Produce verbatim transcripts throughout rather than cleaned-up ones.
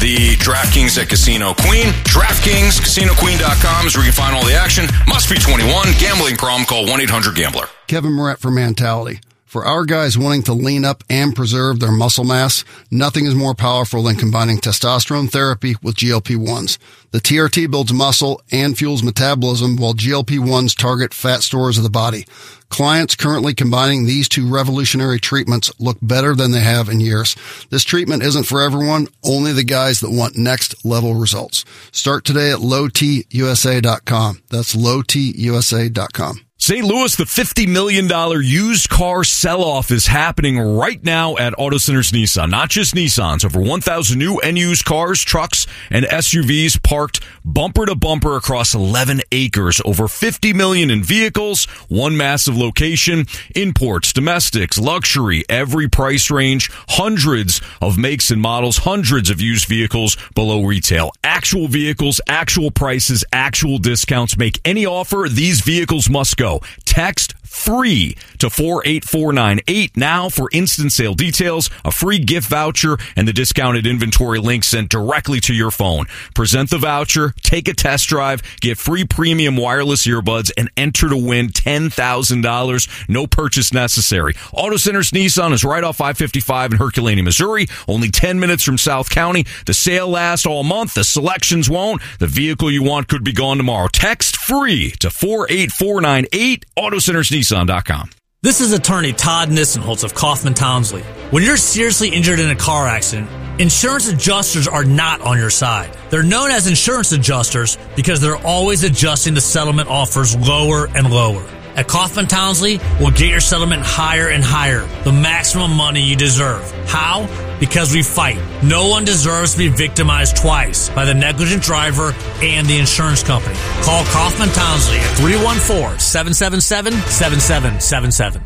the DraftKings at Casino Queen. DraftKings Casino Queen dot com is where you can find all the action. Must be twenty-one. Gambling problem, call one eight hundred gambler. Kevin Moret for Mentality. For our guys wanting to lean up and preserve their muscle mass, nothing is more powerful than combining testosterone therapy with G L P ones. The T R T builds muscle and fuels metabolism, while G L P ones target fat stores of the body. Clients currently combining these two revolutionary treatments look better than they have in years. This treatment isn't for everyone, only the guys that want next level results. Start today at low t u s a dot com. That's low t u s a dot com. Saint Louis, the fifty million dollars used car sell-off is happening right now at Auto Centers Nissan. Not just Nissans. Over one thousand new and used cars, trucks, and S U Vs parked bumper to bumper across eleven acres. Over fifty million dollars in vehicles, one massive location, imports, domestics, luxury, every price range, hundreds of makes and models, hundreds of used vehicles below retail. Actual vehicles, actual prices, actual discounts. Make any offer, these vehicles must go. Text free to four eight four nine eight now for instant sale details, a free gift voucher, and the discounted inventory link sent directly to your phone. Present the voucher, take a test drive, get free premium wireless earbuds, and enter to win ten thousand dollars. No purchase necessary. Auto Centers Nissan is right off I fifty-five in Herculaneum, Missouri. Only ten minutes from South County. The sale lasts all month. The selections won't. The vehicle you want could be gone tomorrow. Text free to four eight four nine eight, auto centers nissan dot com. This is attorney Todd Nissenholtz of Kaufman Townsley. When you're seriously injured in a car accident, insurance adjusters are not on your side. They're known as insurance adjusters because they're always adjusting the settlement offers lower and lower. At Kaufman Townsley, we'll get your settlement higher and higher, the maximum money you deserve. How? Because we fight. No one deserves to be victimized twice by the negligent driver and the insurance company. Call Kaufman Townsley at three one four, seven seven seven, seven seven seven seven.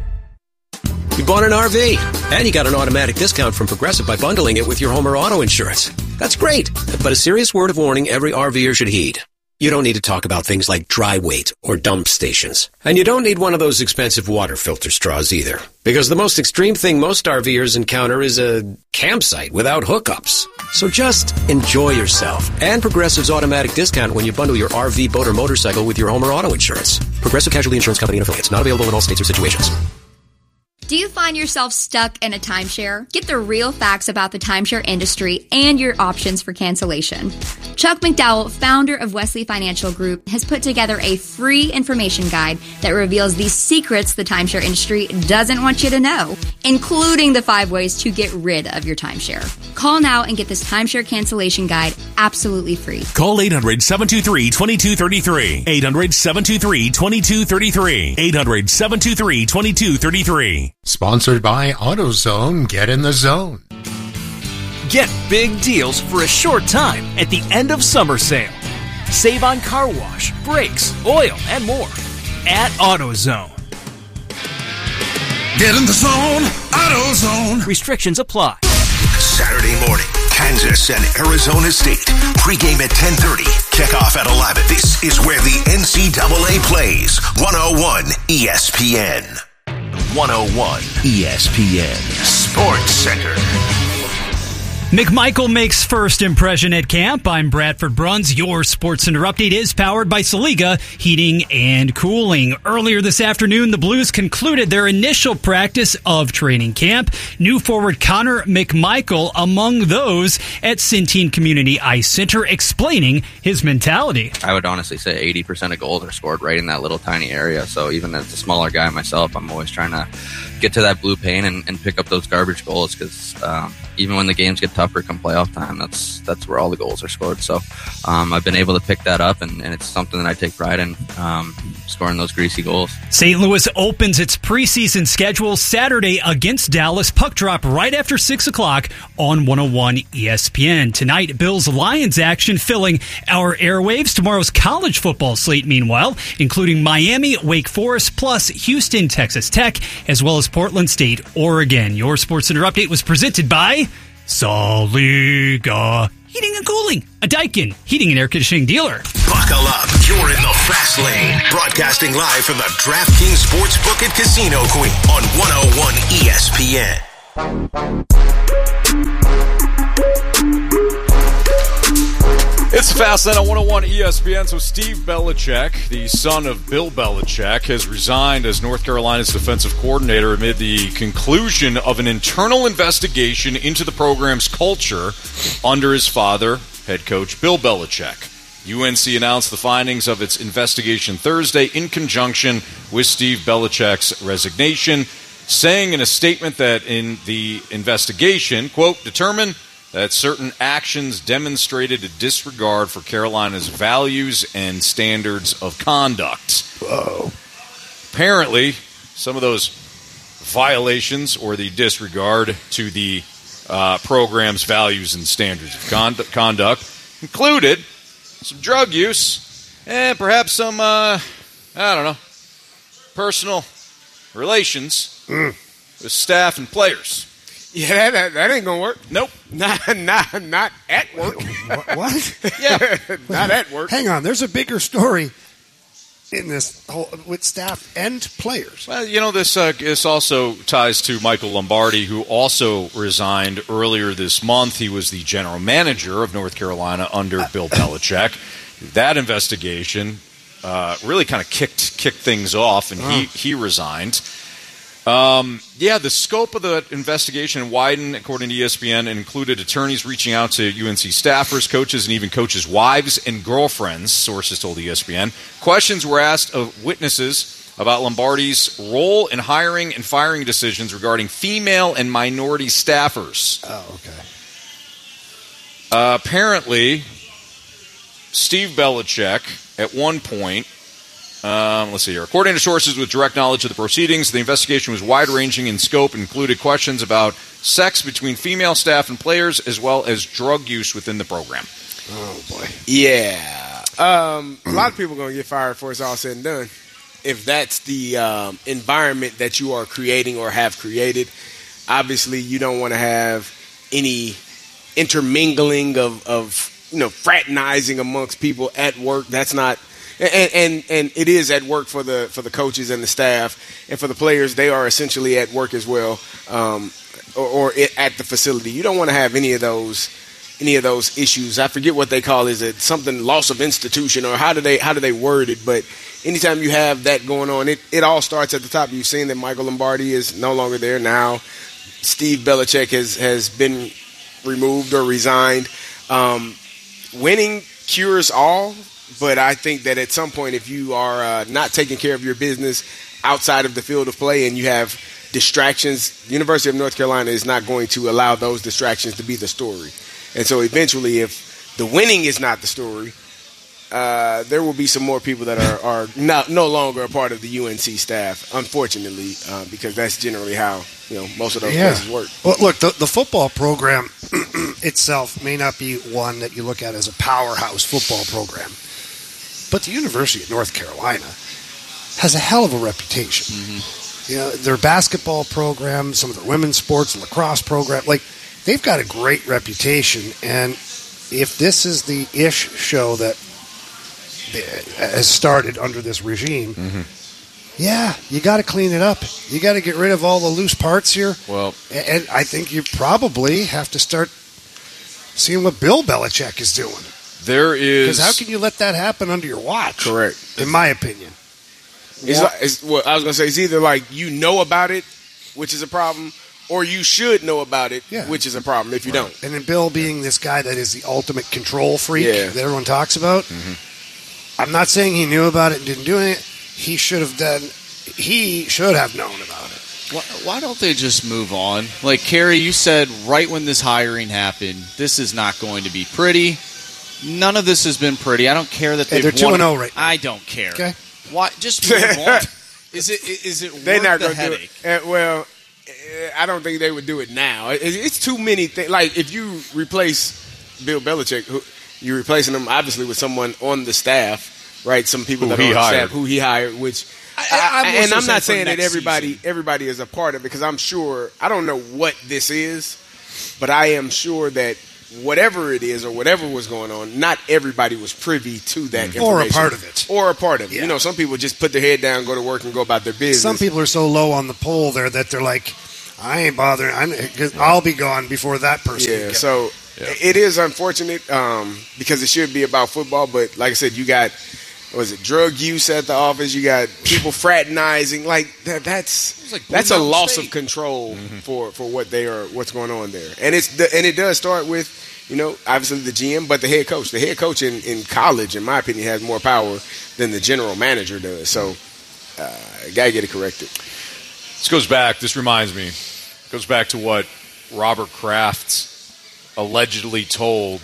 You bought an R V, and you got an automatic discount from Progressive by bundling it with your home or auto insurance. That's great, but a serious word of warning every RVer should heed. You don't need to talk about things like dry weight or dump stations. And you don't need one of those expensive water filter straws either. Because the most extreme thing most RVers encounter is a campsite without hookups. So just enjoy yourself. And Progressive's automatic discount when you bundle your R V, boat, or motorcycle with your home or auto insurance. Progressive Casualty Insurance Company and affiliates. Not available in all states or situations. Do you find yourself stuck in a timeshare? Get the real facts about the timeshare industry and your options for cancellation. Chuck McDowell, founder of Wesley Financial Group, has put together a free information guide that reveals the secrets the timeshare industry doesn't want you to know, including the five ways to get rid of your timeshare. Call now and get this timeshare cancellation guide absolutely free. Call eight hundred, seven two three, two two three three. eight hundred, seven two three, two two three three. eight hundred, seven two three, two two three three. Sponsored by AutoZone. Get in the zone. Get big deals for a short time at the end of summer sale. Save on car wash, brakes, oil, and more at AutoZone. Get in the zone, AutoZone. Restrictions apply. Saturday morning, Kansas and Arizona State. Pregame at ten thirty. Kickoff at eleven. This is where the N C double A plays. one oh one E S P N. one oh one E S P N Sports Center. McMichael makes first impression at camp. I'm Bradford Bruns. Your Sports Center update is powered by Saliga Heating and Cooling. Earlier this afternoon, the Blues concluded their initial practice of training camp. New forward Connor McMichael among those at Centene Community Ice Center, explaining his mentality. I would honestly say eighty percent of goals are scored right in that little tiny area. So even as a smaller guy myself, I'm always trying to get to that blue paint and, and pick up those garbage goals because um, even when the games get tougher come playoff time, that's that's where all the goals are scored. So um, I've been able to pick that up, and, and it's something that I take pride in, um, scoring those greasy goals. Saint Louis opens its preseason schedule Saturday against Dallas. Puck drop right after six o'clock on one oh one E S P N. Tonight, Bills-Lions action filling our airwaves. Tomorrow's college football slate, meanwhile, including Miami, Wake Forest, plus Houston, Texas Tech, as well as Portland State, Oregon. Your Sports Center update was presented by Saliga Heating and Cooling, a Daikin heating and air conditioning dealer. Buckle up. You're in the fast lane. Broadcasting live from the DraftKings Sportsbook and Casino Queen on one oh one E S P N. Fast Lane on one oh one E S P N. So Steve Belichick, the son of Bill Belichick, has resigned as North Carolina's defensive coordinator amid the conclusion of an internal investigation into the program's culture under his father, head coach Bill Belichick. U N C announced the findings of its investigation Thursday in conjunction with Steve Belichick's resignation, saying in a statement that in the investigation, quote, determined that certain actions demonstrated a disregard for Carolina's values and standards of conduct. Whoa. Apparently, some of those violations or the disregard to the uh, program's values and standards of con- conduct included some drug use and perhaps some, uh, I don't know, personal relations mm. with staff and players. Yeah, that, that, that ain't going to work. Nope. Not, not, not at work. What? Yeah. Not at work. Hang on. There's a bigger story in this whole, with staff and players. Well, you know, this uh, this also ties to Michael Lombardi, who also resigned earlier this month. He was the general manager of North Carolina under Bill Belichick. That investigation uh, really kind of kicked kicked things off, and he, he resigned. Um, yeah, the scope of the investigation widened, according to E S P N, and included attorneys reaching out to U N C staffers, coaches, and even coaches' wives and girlfriends, sources told E S P N. Questions were asked of witnesses about Lombardi's role in hiring and firing decisions regarding female and minority staffers. Oh, okay. Uh, apparently, Steve Belichick, at one point, Um, let's see here. According to sources with direct knowledge of the proceedings, the investigation was wide-ranging in scope and included questions about sex between female staff and players, as well as drug use within the program. Oh, boy. Yeah. Um, a lot of people are going to get fired before it's all said and done. If that's the um, environment that you are creating or have created, obviously you don't want to have any intermingling of, of you know, fraternizing amongst people at work. That's not... And, and and it is at work for the for the coaches and the staff, and for the players, they are essentially at work as well, um, or, or at the facility. You don't want to have any of those any of those issues. I forget what they call it. Is it something loss of institution, or how do they how do they word it? But anytime you have that going on, it, it all starts at the top. You've seen that Michael Lombardi is no longer there now. Steve Belichick has has been removed or resigned. Um, winning cures all. But I think that at some point, if you are uh, not taking care of your business outside of the field of play and you have distractions, the University of North Carolina is not going to allow those distractions to be the story. And so eventually, if the winning is not the story, uh, there will be some more people that are, are not, no longer a part of the U N C staff, unfortunately, uh, because that's generally how you know most of those yeah. places work. Well, look, the, the football program itself may not be one that you look at as a powerhouse football program. But the University of North Carolina has a hell of a reputation. Mm-hmm. You know, their basketball program, some of their women's sports and lacrosse program, like they've got a great reputation. And if this is the ish show that has started under this regime, mm-hmm. yeah, you got to clean it up. You got to get rid of all the loose parts here. Well, and I think you probably have to start seeing what Bill Belichick is doing. There is... Because how can you let that happen under your watch? Correct. In my opinion. It's like, it's, well, I was going to say, it's either like you know about it, which is a problem, or you should know about it, yeah. which is a problem if you right. don't. And then Bill being this guy that is the ultimate control freak yeah. that everyone talks about, mm-hmm. I'm not saying he knew about it and didn't do it. He should have done... He should have known about it. Why, why don't they just move on? Like, Carrie, you said right when this hiring happened, this is not going to be pretty. None of this has been pretty. I don't care that hey, they've they're two and won. oh right now. I don't care. Okay. Why? Just move on. Is it is it They're worth not the gonna headache? Do it. Uh, well, uh, I don't think they would do it now. It, it's too many things. Like if you replace Bill Belichick, who, you're replacing him obviously with someone on the staff, right? Some people who that are he on the hired. staff who he hired, which. I, I, and I'm not saying that next everybody season. everybody is a part of it because I'm sure I don't know what this is, but I am sure that whatever it is or whatever was going on, not everybody was privy to that mm-hmm. information. Or a part of it. Or a part of it. Yeah. You know, some people just put their head down, go to work, and go about their business. Some people are so low on the pole there that they're like, I ain't bothering. I'm, I'll be gone before that person. Yeah, so Yeah. It is unfortunate um, because it should be about football, but like I said, you got was it drug use at the office? You got people fraternizing. Like that, that's like that's a Blue loss Mountain of control mm-hmm. for, for what they are, what's going on there. And it's the, and it does start with, you know, obviously the G M, but the head coach. The head coach in, in college, in my opinion, has more power than the general manager does. So, uh, gotta get it corrected. This goes back. This reminds me. Goes back to what Robert Kraft allegedly told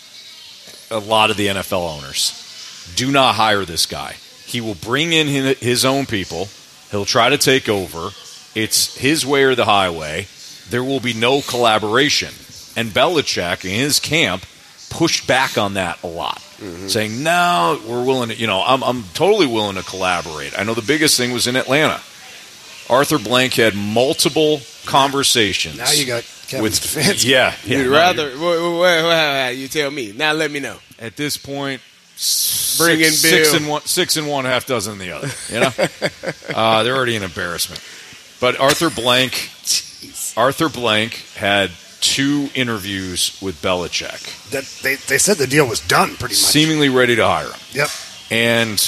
a lot of the N F L owners. Do not hire this guy. He will bring in his own people. He'll try to take over. It's his way or the highway. There will be no collaboration. And Belichick in his camp pushed back on that a lot, mm-hmm. saying, no, we're willing to, you know, I'm, I'm totally willing to collaborate. I know the biggest thing was in Atlanta. Arthur Blank had multiple conversations. Now you got Kevin with Stefanski. Yeah. yeah You'd rather, wait, wait, wait, wait, you tell me. Now let me know. At this point, Bring six, in Bill. six and one, six and one, half dozen in the other. You know, uh, they're already an embarrassment. But Arthur Blank, Jeez. Arthur Blank had two interviews with Belichick. That they they said the deal was done pretty much, seemingly ready to hire him. Yep. And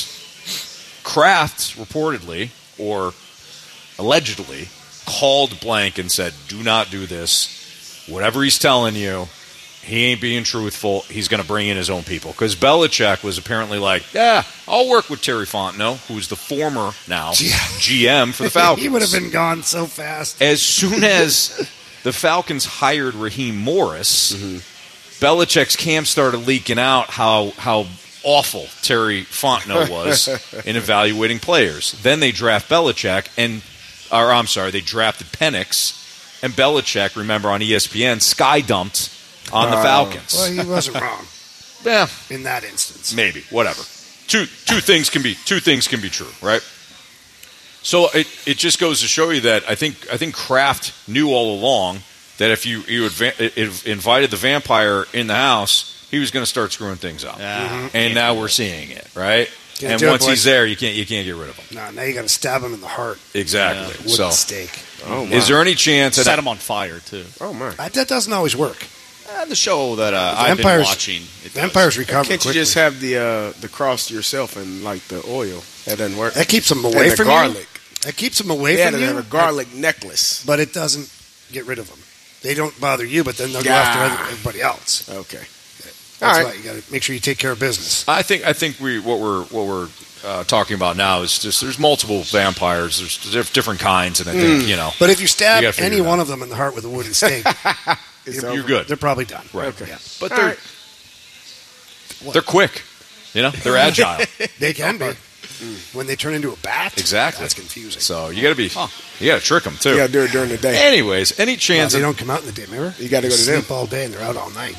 Kraft reportedly or allegedly called Blank and said, "Do not do this. Whatever he's telling you." He ain't being truthful. He's going to bring in his own people. Because Belichick was apparently like, yeah, I'll work with Terry Fontenot, who's the former now G M for the Falcons. He would have been gone so fast. As soon as the Falcons hired Raheem Morris, mm-hmm. Belichick's camp started leaking out how how awful Terry Fontenot was in evaluating players. Then they draft Belichick, and or I'm sorry, they drafted Penix, and Belichick, remember on E S P N, sky dumped on the Falcons. Uh, well, he wasn't wrong. Yeah, in that instance, maybe whatever. Two two things can be two things can be true, right? So it it just goes to show you that I think I think Kraft knew all along that if you you adva- invited the vampire in the house, he was going to start screwing things up, mm-hmm. and now we're seeing it, right? Can't and once it, he's there, you can't you can't get rid of him. No, now you got to stab him in the heart. Exactly. Yeah. Wooden so, stake. Oh my. Is there any chance set that him on fire too? Oh my, that, that doesn't always work. Uh, the show that uh, I've been watching, it vampires does. recover. Can't quickly. you just have the uh, the cross yourself and like the oil? That doesn't work. That keeps them away and the from garlic. you. That keeps them away yeah, from they you. have a garlic necklace, but it doesn't get rid of them. They don't bother you, but then they'll go Ah. after everybody else. Okay, that's all right. why you got to make sure you take care of business. I think I think we what we're what we're uh, talking about now is just there's multiple vampires. There's diff- different kinds, and I think Mm. you know. But if you stab you any it one of them in the heart with a wooden stake, you're, you're good. They're probably done. Right. Okay. Yeah. But All they're right. they're quick. You know, they're agile. They can be. When they turn into a bat, Exactly. that's confusing. So you got to be you got to trick them too. You got to do it during the day. Anyways, any Well, chance they of, don't come out in the day. Remember, You gotta go to They them. sleep all day and they're out all night.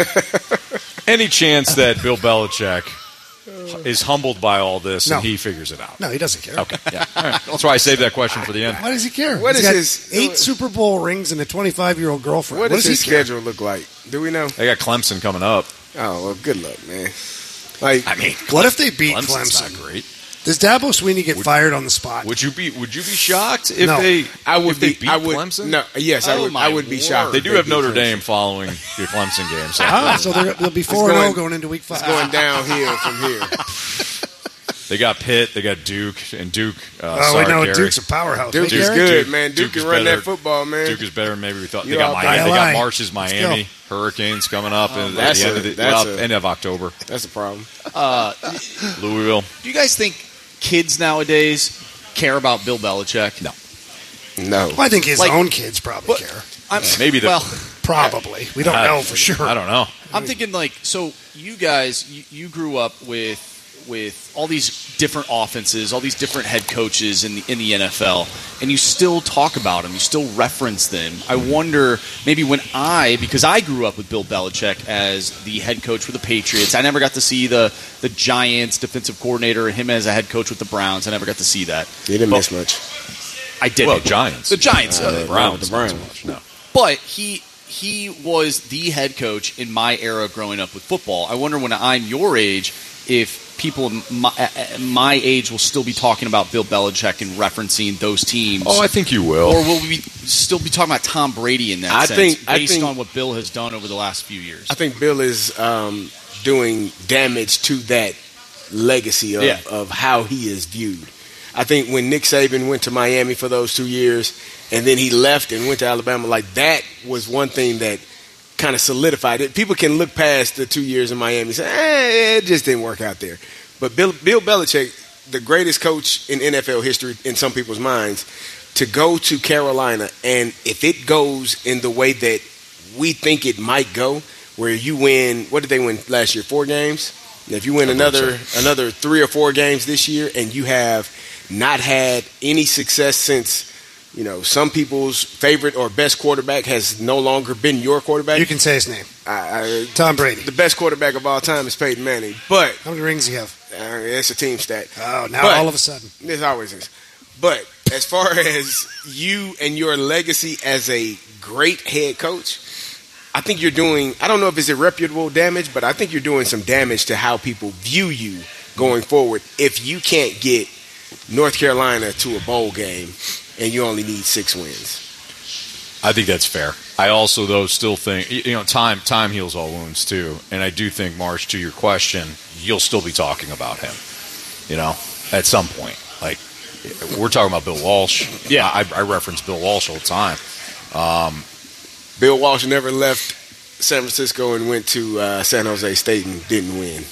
any chance that Bill Belichick is humbled by all this No. and he figures it out? No, he doesn't care. Okay. Yeah. All right. That's why I saved that question for the end. Why does he care? What He's is got his- eight Super Bowl rings and a twenty-five-year-old girlfriend? What What does does his he care? schedule look like? Do we know? They got Clemson coming up. Oh well, good luck, man. Like, I mean, What if they beat Clemson's Clemson? not great. Does Dabo Sweeney get fired on the spot? Would you be Would you be shocked if No. they I would if they be. beat I would. Clemson? No. Yes, I Oh, would. my I would be word. shocked. They if do have beat Notre Clemson. Dame following the Clemson game. So Ah, so they're, they'll be four and going- zero going into week five. It's going downhill from here. they got Pitt, they got Duke, and Duke. Uh, Oh, sorry, we know Gary. Duke's a powerhouse. Duke Hey, is Gary? good, Duke- man. Duke, Duke is can run better. that football, man. Duke is better than maybe we thought. You They got all Miami. got They got L A. Marsh's Miami Hurricanes coming up at that's the end a- of the that's well, a- end of October. That's a problem. Uh, Louisville. do you guys think kids nowadays care about Bill Belichick? No. No. Well, I think his Like- own kids probably But- care. I'm, Maybe the- well, Probably. We don't I- know for sure. I don't know. I'm thinking like so. You guys, you, you grew up with with all these different offenses, all these different head coaches in the in the N F L, and you still talk about them, you still reference them. I wonder maybe when I, because I grew up with Bill Belichick as the head coach for the Patriots, I never got to see the the Giants defensive coordinator and him as a head coach with the Browns. I never got to see that. You didn't But miss much. I did. Well, Giants. The Giants. Uh, uh, the Browns. the Browns. not so much, No. But he he was the head coach in my era growing up with football. I wonder when I'm your age if people my, my age will still be talking about Bill Belichick and referencing those teams. Oh, I think you will. Or will we still be talking about Tom Brady in that I sense, think, based I think, on what Bill has done over the last few years? I think Bill is um, doing damage to that legacy of, yeah. of how he is viewed. I think when Nick Saban went to Miami for those two years and then he left and went to Alabama, like that was one thing that kind of solidified it. People can look past the two years in Miami and say, eh, it just didn't work out there. But Bill, Bill Belichick, the greatest coach in N F L history in some people's minds, to go to Carolina, and if it goes in the way that we think it might go, where you win, what did they win last year, four games? And if you win another another three or four games this year and you have not had any success since, you know, some people's favorite or best quarterback has no longer been your quarterback. You can say his name. I, I, Tom Brady. The best quarterback of all time is Peyton Manning. But how many rings do you have? Uh, it's a team stat. Oh, now but, all of a sudden. This always is. But as far as you and your legacy as a great head coach, I think you're doing, I don't know if it's irreparable damage, but I think you're doing some damage to how people view you going forward if you can't get North Carolina to a bowl game and you only need six wins. I think that's fair. I also, though, still think, you know, time time heals all wounds, too. And I do think, Marsh, to your question, you'll still be talking about him, you know, at some point. Like, we're talking about Bill Walsh. Yeah, I, I reference Bill Walsh all the time. Um, Bill Walsh never left San Francisco and went to uh, San Jose State and didn't win.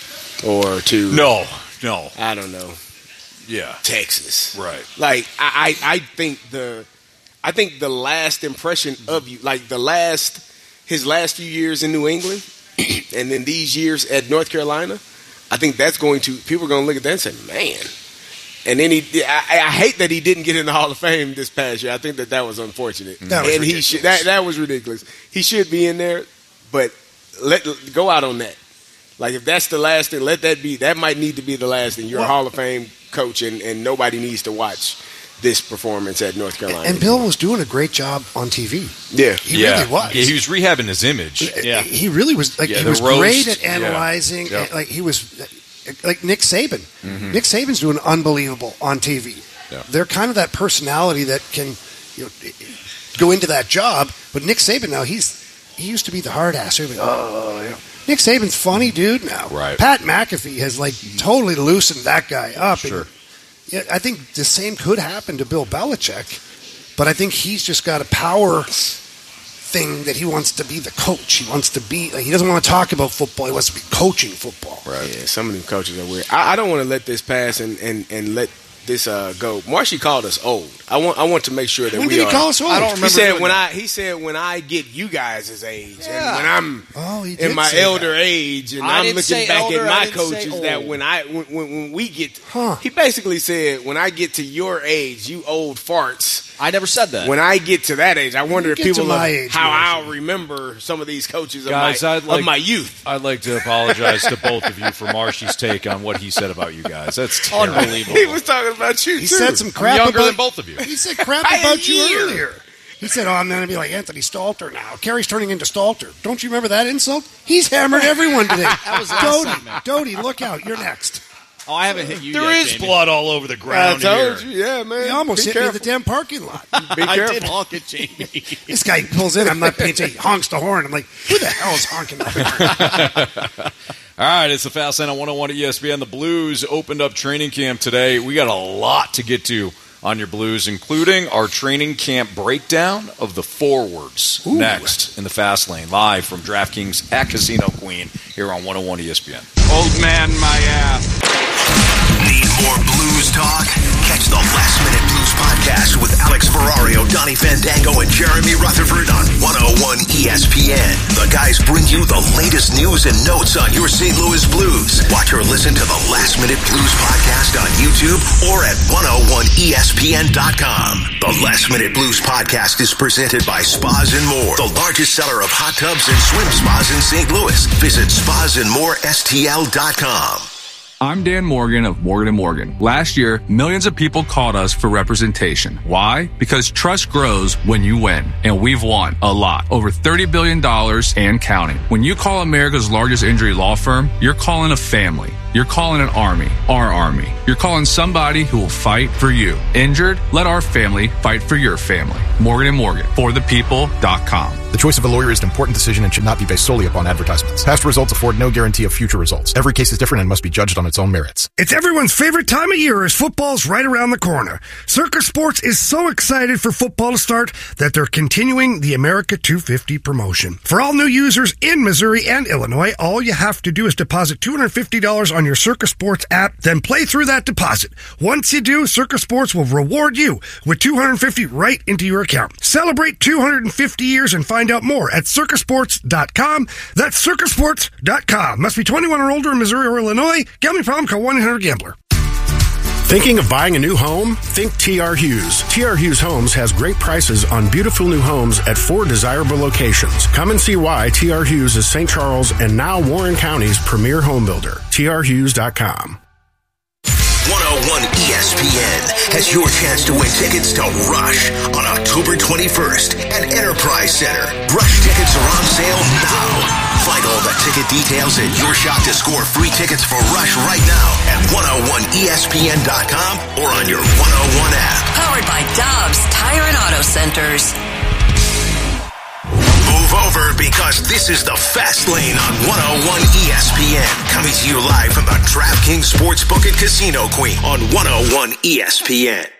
Or to... No, no. I don't know. Yeah. Texas. Right. Like, I, I, I think the... I think the last impression of you, like the last, his last few years in New England, and then these years at North Carolina, I think that's going to, people are going to look at that and say, man. And then he, I, I hate that he didn't get in the Hall of Fame this past year. I think that that was unfortunate. That was and ridiculous. he should, that, that was ridiculous. He should be in there, but let go out on that. Like if that's the last thing, let that be. That might need to be the last thing. You're well, a Hall of Fame coach, and, and nobody needs to watch this performance at North Carolina. And Bill was doing a great job on T V. Yeah. He yeah. really was. Yeah, he was rehabbing his image. Yeah. He really was. Like, yeah, he was roast. great at analyzing. Yeah. Like he was like Nick Saban. Mm-hmm. Nick Saban's doing unbelievable on T V. Yeah. They're kind of that personality that can, you know, go into that job. But Nick Saban now, he's he used to be the hard ass. Like, oh, yeah. Nick Saban's funny dude now. Right. Pat McAfee has like totally loosened that guy up. Sure. And, yeah, I think the same could happen to Bill Belichick, but I think he's just got a power thing that he wants to be the coach. He wants to be. Like, he doesn't want to talk about football. He wants to be coaching football. Right. Yeah. Some of them coaches are weird. I, I don't want to let this pass and, and, and let this uh, go. Marshy called us old. I want I want to make sure that when we did he are. call us old? I don't remember. He said when that. I he said when I get you guys' age Yeah. and when I'm oh, he did in my say elder that. age and I I'm didn't looking say back elder, at I my didn't say coaches that old. when I when, when, when we get Huh. he basically said when I get to your age, you old farts. I never said that. When I get to that age, I wonder if get to people my of age, how Marshall. I'll remember some of these coaches of, Guys, my, I'd like, of my youth. I'd like to apologize to both of you for Marshy's take on what he said about you guys. That's terrible. Unbelievable. He was talking about you He too. said some I'm crap younger about than both of you. He said crap By a about you year. earlier. He said, "Oh, I'm going to be like Anthony Stalter now. Kerry's turning into Stalter. Don't you remember that insult? He's hammered everyone today. That was last Dodie, segment. Dodie, look out! You're next." Oh, I haven't hit you There yet, is Jamie. blood all over the I ground told here. you, yeah, man. He almost Be hit me in careful. the damn parking lot. Be I careful. did honk at Jamie. This guy pulls in. I'm not paying attention. He honks the horn. I'm like, who the hell is honking the horn? All right, it's the Fast Lane on one oh one at E S P N. The Blues opened up training camp today. We got a lot to get to on your Blues, including our training camp breakdown of the forwards. Ooh. Next in the Fast Lane, live from DraftKings at Casino Queen here on one oh one E S P N. Old man, my ass. Need more blues talk? Catch the Last Minute Blues podcast with Alex Ferrario, Donnie Fandango, and Jeremy Rutherford on one oh one E S P N. The guys bring you the latest news and notes on your Saint Louis Blues. Watch or listen to the Last Minute Blues podcast on YouTube or at one oh one E S P N dot com. The Last Minute Blues podcast is presented by Spas and More, the largest seller of hot tubs and swim spas in Saint Louis. Visit spas and more S T L dot com. I'm Dan Morgan of Morgan and Morgan. Last year, millions of people called us for representation. Why? Because trust grows when you win. And we've won a lot. Over thirty billion dollars and counting. When you call America's largest injury law firm, you're calling a family. You're calling an army. Our army. You're calling somebody who will fight for you. Injured? Let our family fight for your family. Morgan and Morgan. For the people dot com. The choice of a lawyer is an important decision and should not be based solely upon advertisements. Past results afford no guarantee of future results. Every case is different and must be judged on its own merits. It's everyone's favorite time of year as football's right around the corner. Circus Sports is so excited for football to start that they're continuing the America two fifty promotion. For all new users in Missouri and Illinois, all you have to do is deposit two hundred fifty dollars on your Circus Sports app, then play through that deposit. Once you do, Circus Sports will reward you with two hundred fifty dollars right into your account. Celebrate two hundred fifty years and find out more at circus sports dot com. That's circus sports dot com. Must be twenty-one or older in Missouri or Illinois. Gambling problem? Call one eight hundred gambler. Thinking of buying a new home? Think T R. Hughes. T R. Hughes Homes has great prices on beautiful new homes at four desirable locations. Come and see why T R. Hughes is Saint Charles and now Warren County's premier home builder. T R hughes dot com. one oh one E S P N has your chance to win tickets to Rush on October twenty-first at Enterprise Center. Rush tickets are on sale now. Find all the ticket details and your shot to score free tickets for Rush right now at one oh one E S P N dot com or on your one oh one app. Powered by Dobbs Tire and Auto Centers. Move over because this is the Fast Lane on one oh one E S P N. Coming to you live from the DraftKings Sportsbook and Casino Queen on one oh one E S P N.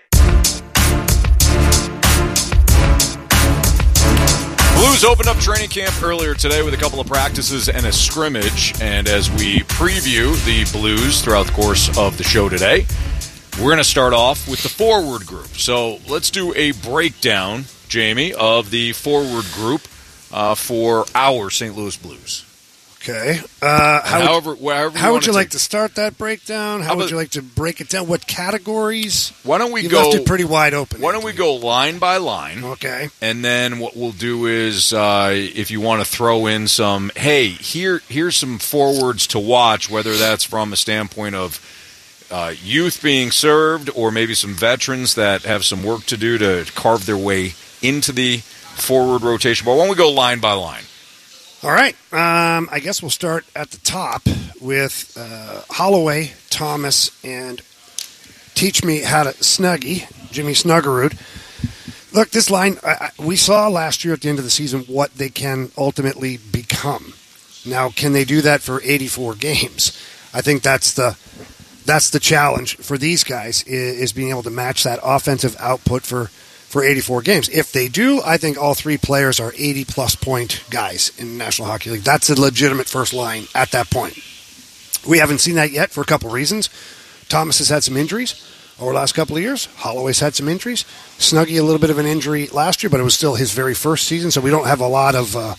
Blues opened up training camp earlier today with a couple of practices and a scrimmage. And as we preview the Blues throughout the course of the show today, we're going to start off with the forward group. So let's do a breakdown, Jamie, of the forward group uh, for our Saint Louis Blues. Okay. Uh, how however, would, however how you would you to like take, to start that breakdown? How, how would about, you like to break it down? What categories? Why don't we you go? left it pretty wide open. Why don't we go line by line? Okay. And then what we'll do is, uh, if you want to throw in some, hey, here, here's some forwards to watch, whether that's from a standpoint of uh, youth being served or maybe some veterans that have some work to do to carve their way into the forward rotation. But why don't we go line by line? All right. Um, I guess we'll start at the top with uh, Holloway, Thomas, and Teach Me How to Snuggie, Jimmy Snuggerud. Look, this line, I, I, we saw last year at the end of the season what they can ultimately become. Now, can they do that for eighty-four games? I think that's the that's the challenge for these guys, is, is being able to match that offensive output for for eighty-four games. If they do, I think all three players are eighty-plus point guys in the National Hockey League. That's a legitimate first line at that point. We haven't seen that yet for a couple reasons. Thomas has had some injuries over the last couple of years. Holloway's had some injuries. Snuggie, a little bit of an injury last year, but it was still his very first season, so we don't have a lot of uh,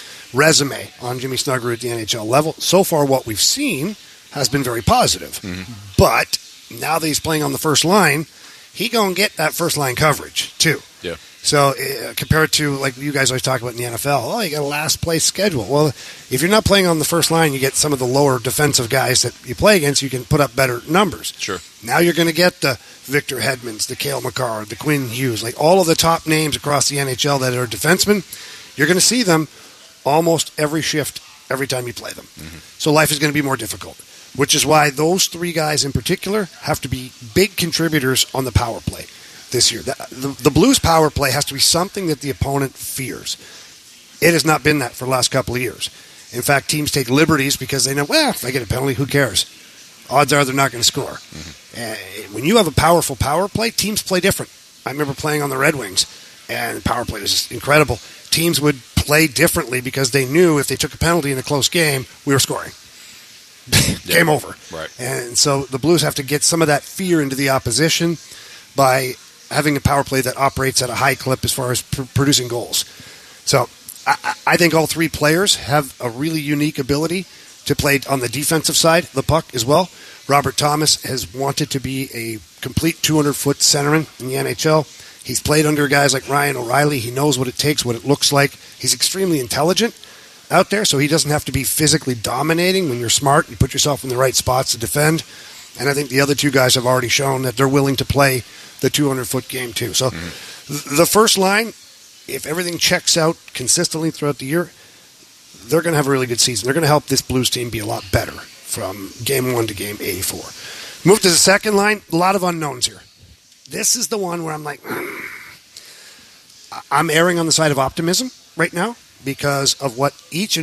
resume on Jimmy Snuggerud at the N H L level. So far, what we've seen has been very positive. Mm-hmm. But now that he's playing on the first line, he going to get that first-line coverage, too. Yeah. So uh, compared to, like you guys always talk about in the N F L, oh, you got a last-place schedule. Well, if you're not playing on the first line, you get some of the lower defensive guys that you play against, you can put up better numbers. Sure. Now you're going to get the Victor Hedmans, the Cale Makar, the Quinn Hughes, like all of the top names across the N H L that are defensemen. You're going to see them almost every shift, every time you play them. Mm-hmm. So life is going to be more difficult, which is why those three guys in particular have to be big contributors on the power play this year. The, the, the Blues power play has to be something that the opponent fears. It has not been that for the last couple of years. In fact, teams take liberties because they know, well, if I get a penalty, who cares? Odds are they're not going to score. Mm-hmm. Uh, when you have a powerful power play, teams play different. I remember playing on the Red Wings, and the power play was just incredible. Teams would play differently because they knew if they took a penalty in a close game, we were scoring. Game yeah. over. Right. And so the Blues have to get some of that fear into the opposition by having a power play that operates at a high clip as far as pr- producing goals. So I, I think all three players have a really unique ability to play on the defensive side of the puck as well. Robert Thomas has wanted to be a complete two hundred foot centerman in the N H L. He's played under guys like Ryan O'Reilly. He knows what it takes, what it looks like. He's extremely intelligent, out there, so he doesn't have to be physically dominating. When you're smart, you put yourself in the right spots to defend. And I think the other two guys have already shown that they're willing to play the two hundred foot game too. So mm-hmm. the first line, if everything checks out consistently throughout the year, they're going to have a really good season. They're going to help this Blues team be a lot better from game one to game eighty-four. Move to the second line, a lot of unknowns here. This is the one where I'm like, mm. I'm erring on the side of optimism right now because of what each